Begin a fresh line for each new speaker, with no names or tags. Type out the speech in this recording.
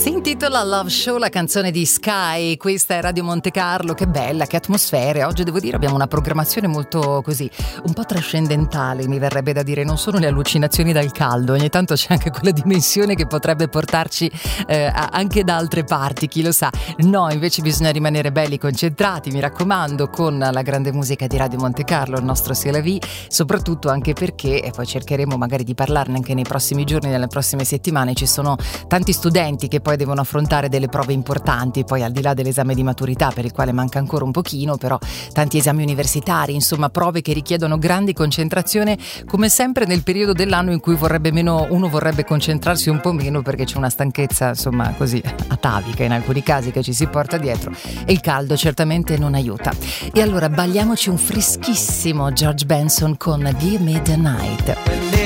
Si intitola Love Show, la canzone di Sky. Questa è Radio Monte Carlo. Che bella, che atmosfere. Oggi devo dire abbiamo una programmazione molto così, un po' trascendentale, mi verrebbe da dire. Non sono le allucinazioni dal caldo, ogni tanto c'è anche quella dimensione che potrebbe portarci anche da altre parti, chi lo sa. No, invece bisogna rimanere belli concentrati, mi raccomando, con la grande musica di Radio Monte Carlo, il nostro C'est la vie, soprattutto anche perché, e poi cercheremo magari di parlarne anche nei prossimi giorni, nelle prossime settimane, ci sono tanti studenti che poi devono affrontare delle prove importanti, poi al di là dell'esame di maturità per il quale manca ancora un pochino, però tanti esami universitari, insomma prove che richiedono grande concentrazione, come sempre nel periodo dell'anno in cui uno vorrebbe concentrarsi un po' meno perché c'è una stanchezza insomma così atavica in alcuni casi che ci si porta dietro e il caldo certamente non aiuta. E allora balliamoci un freschissimo George Benson con Give Me the Night.